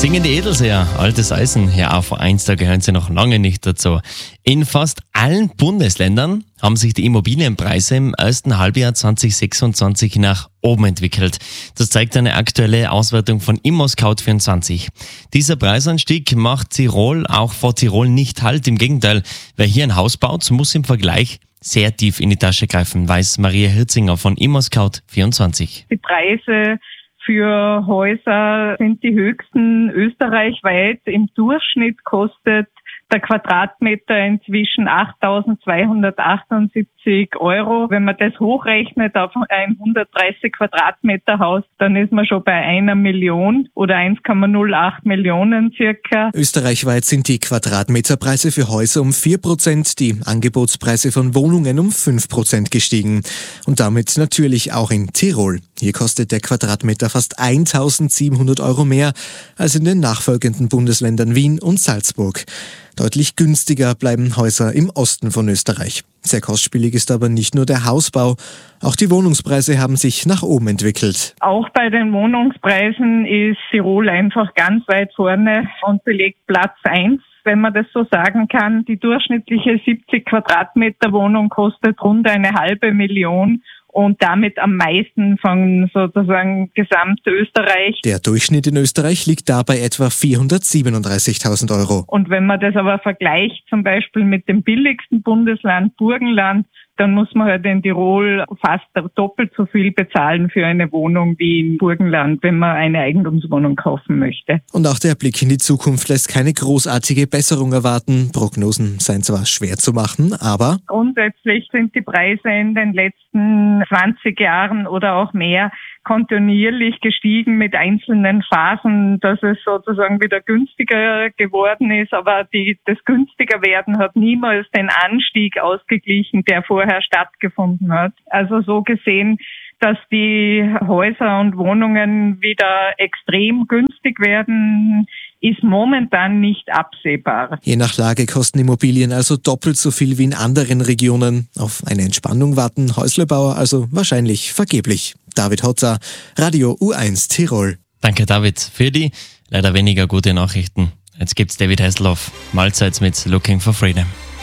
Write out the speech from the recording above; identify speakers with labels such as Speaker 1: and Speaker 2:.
Speaker 1: Singen die Edelseher, altes Eisen, ja auf 1, da gehören sie noch lange nicht dazu. In fast allen Bundesländern haben sich die Immobilienpreise im ersten Halbjahr 2026 nach oben entwickelt. Das zeigt eine aktuelle Auswertung von ImmoScout24. Dieser Preisanstieg macht Tirol auch vor Tirol nicht Halt. Im Gegenteil, wer hier ein Haus baut, muss im Vergleich sehr tief in die Tasche greifen, weiß Maria Hirzinger von ImmoScout24.
Speaker 2: Die Preise für Häuser sind die höchsten österreichweit. Im Durchschnitt kostet der Quadratmeter inzwischen 8.278 €. Wenn man das hochrechnet auf ein 130 Quadratmeter Haus, dann ist man schon bei 1 Million oder 1,08 Millionen circa.
Speaker 3: Österreichweit sind die Quadratmeterpreise für Häuser um 4%, die Angebotspreise von Wohnungen um 5% gestiegen. Und damit natürlich auch in Tirol. Hier kostet der Quadratmeter fast 1.700 € mehr als in den nachfolgenden Bundesländern Wien und Salzburg. Deutlich günstiger bleiben Häuser im Osten von Österreich. Sehr kostspielig ist aber nicht nur der Hausbau, auch die Wohnungspreise haben sich nach oben entwickelt.
Speaker 2: Auch bei den Wohnungspreisen ist Tirol einfach ganz weit vorne und belegt Platz 1. Wenn man das so sagen kann, die durchschnittliche 70 Quadratmeter Wohnung kostet rund 1,5 Million. Und damit am meisten von sozusagen Gesamtösterreich.
Speaker 3: Der Durchschnitt in Österreich liegt dabei etwa 437.000 €.
Speaker 2: Und wenn man das aber vergleicht zum Beispiel mit dem billigsten Bundesland Burgenland, dann muss man halt in Tirol fast doppelt so viel bezahlen für eine Wohnung wie in Burgenland, wenn man eine Eigentumswohnung kaufen möchte.
Speaker 3: Und auch der Blick in die Zukunft lässt keine großartige Besserung erwarten. Prognosen seien zwar schwer zu machen, aber
Speaker 2: grundsätzlich sind die Preise in den letzten 20 Jahren oder auch mehr kontinuierlich gestiegen mit einzelnen Phasen, dass es sozusagen wieder günstiger geworden ist. Aber das günstiger werden hat niemals den Anstieg ausgeglichen, der vorher stattgefunden hat. Also so gesehen, dass die Häuser und Wohnungen wieder extrem günstig werden, ist momentan nicht absehbar.
Speaker 3: Je nach Lage kosten Immobilien also doppelt so viel wie in anderen Regionen. Auf eine Entspannung warten Häuslebauer also wahrscheinlich vergeblich. David Hotzer, Radio U1 Tirol.
Speaker 1: Danke David für die leider weniger gute Nachrichten. Jetzt gibt's David Hasselhoff, Mahlzeit mit Looking for Freedom.